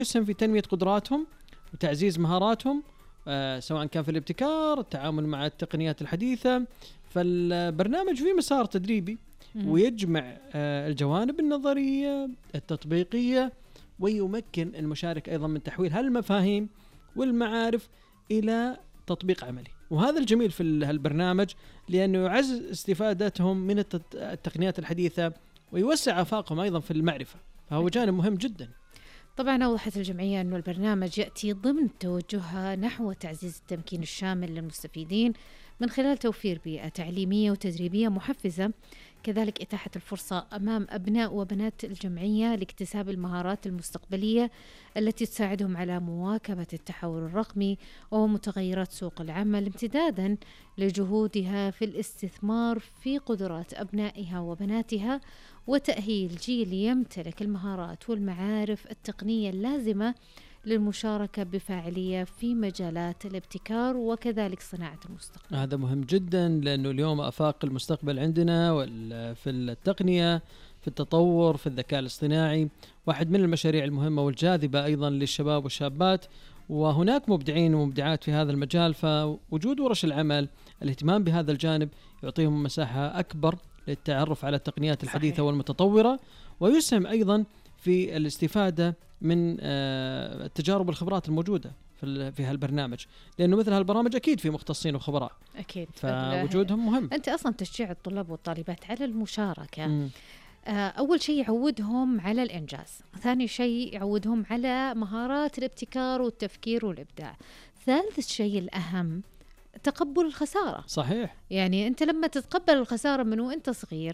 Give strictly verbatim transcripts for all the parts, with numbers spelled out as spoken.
يسهم في تنمية قدراتهم وتعزيز مهاراتهم، آه سواء كان في الابتكار، التعامل مع التقنيات الحديثة. فالبرنامج فيه مسار تدريبي ويجمع آه الجوانب النظرية التطبيقية، ويمكن المشارك أيضا من تحويل هالمفاهيم والمعارف إلى تطبيق عملي. وهذا الجميل في هالبرنامج، لأنه يعزز استفادتهم من التقنيات الحديثة ويوسع آفاقهم أيضا في المعرفة، فهو جانب مهم جدا. طبعا أوضحت الجمعية أن البرنامج يأتي ضمن توجهها نحو تعزيز التمكين الشامل للمستفيدين من خلال توفير بيئة تعليمية وتدريبية محفزة، كذلك إتاحة الفرصة أمام أبناء وبنات الجمعية لاكتساب المهارات المستقبلية التي تساعدهم على مواكبة التحول الرقمي ومتغيرات سوق العمل، امتدادا لجهودها في الاستثمار في قدرات أبنائها وبناتها وتأهيل جيل يمتلك المهارات والمعارف التقنية اللازمة للمشاركة بفاعلية في مجالات الابتكار وكذلك صناعة المستقبل. هذا مهم جدا، لأنه اليوم آفاق المستقبل عندنا في التقنية، في التطور، في الذكاء الاصطناعي، واحد من المشاريع المهمة والجاذبة أيضا للشباب والشابات، وهناك مبدعين ومبدعات في هذا المجال. فوجود ورش العمل، الاهتمام بهذا الجانب يعطيهم مساحة أكبر للتعرف على التقنيات الحديثة صحيح. والمتطورة، ويسهم أيضا في الاستفادة من التجارب والخبرات الموجودة في هالبرنامج، لأنه مثل هالبرامج أكيد في مختصين وخبراء أكيد، فوجودهم مهم. أنت أصلا تشجيع الطلاب والطالبات على المشاركة. م. أول شيء يعودهم على الإنجاز، ثاني شيء يعودهم على مهارات الابتكار والتفكير والإبداع، ثالث شيء الأهم تقبل الخسارة. صحيح، يعني أنت لما تتقبل الخسارة من وأنت صغير،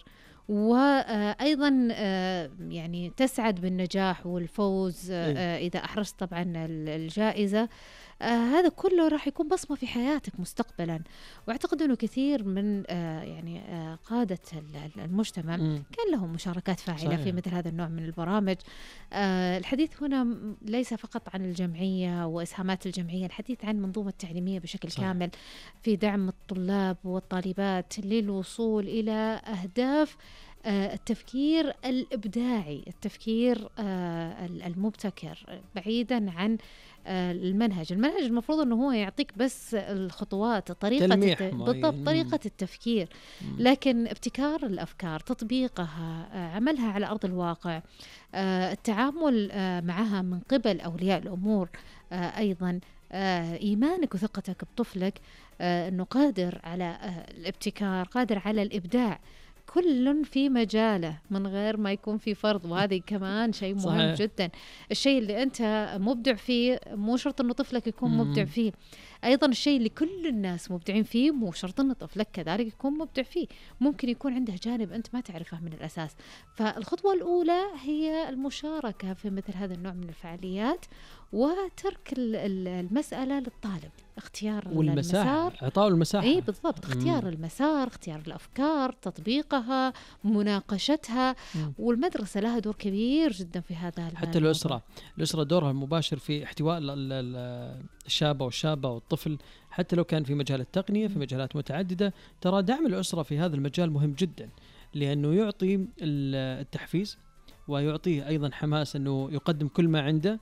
وأيضا يعني تسعد بالنجاح والفوز إذا أحرزت طبعا الجائزة، هذا كله راح يكون بصمة في حياتك مستقبلا. واعتقد أنه كثير من يعني قادة المجتمع م. كان لهم مشاركات فاعلة صحيح. في مثل هذا النوع من البرامج. الحديث هنا ليس فقط عن الجمعية وإسهامات الجمعية، الحديث عن منظومة التعليمية بشكل صحيح. كامل في دعم الطلاب والطالبات للوصول إلى أهداف التفكير الإبداعي، التفكير المبتكر، بعيدا عن المنهج. المنهج المفروض أنه هو يعطيك بس الخطوات، طريقة الت... بالضبط طريقة التفكير، لكن ابتكار الأفكار، تطبيقها، عملها على أرض الواقع، التعامل معها من قبل أولياء الأمور، أيضا إيمانك وثقتك بطفلك أنه قادر على الابتكار، قادر على الإبداع، كل في مجاله من غير ما يكون في فرض. وهذه كمان شيء مهم صحيح. جدا. الشيء اللي أنت مبدع فيه مو شرط أنه طفلك يكون مم. مبدع فيه. أيضا الشيء اللي كل الناس مبدعين فيه مو شرط أنه طفلك كذلك يكون مبدع فيه، ممكن يكون عنده جانب أنت ما تعرفه من الأساس. فالخطوة الأولى هي المشاركة في مثل هذا النوع من الفعاليات، وترك المسألة للطالب، اختيار والمساحة، إعطاء المساحة. إيه بالضبط، اختيار مم. المسار، اختيار الأفكار، تطبيقها، مناقشتها. مم. والمدرسة لها دور كبير جدا في هذا. حتى الأسرة الأسرة دورها المباشر في احتواء الشابة والشابة والطفل، حتى لو كان في مجال التقنية، في مجالات متعددة. ترى دعم الأسرة في هذا المجال مهم جدا، لأنه يعطي التحفيز ويعطيه أيضا حماس أنه يقدم كل ما عنده،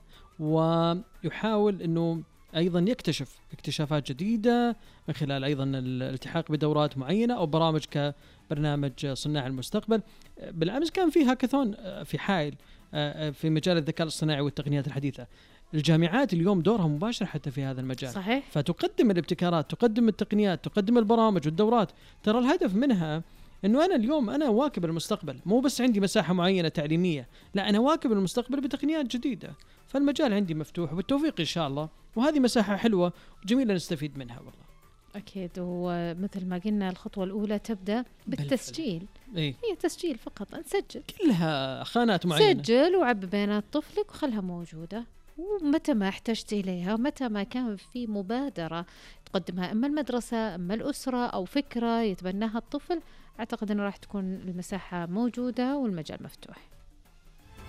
ويحاول أنه أيضا يكتشف اكتشافات جديدة من خلال أيضا الالتحاق بدورات معينة أو برامج كبرنامج صناع المستقبل. بالأمس كان في هاكاثون في حائل في مجال الذكاء الاصطناعي والتقنيات الحديثة. الجامعات اليوم دورها مباشر حتى في هذا المجال صحيح. فتقدم الابتكارات، تقدم التقنيات، تقدم البرامج والدورات. ترى الهدف منها إنه أنا اليوم أنا واكب المستقبل، مو بس عندي مساحة معينة تعليمية، لا أنا واكب المستقبل بتقنيات جديدة. فالمجال عندي مفتوح وبالتوفيق إن شاء الله، وهذه مساحة حلوة وجميلة نستفيد منها والله. أكيد. ومثل ما قلنا الخطوة الأولى تبدأ بالتسجيل. إيه؟ هي تسجيل فقط، نسجل كلها خانات معينة، سجل وعب بيانات طفلك وخلها موجودة، ومتى ما احتجت إليها، متى ما كان في مبادرة تقدمها إما المدرسة إما الأسرة أو فكرة يتبناها الطفل، أعتقد أنه راح تكون المساحة موجودة والمجال مفتوح.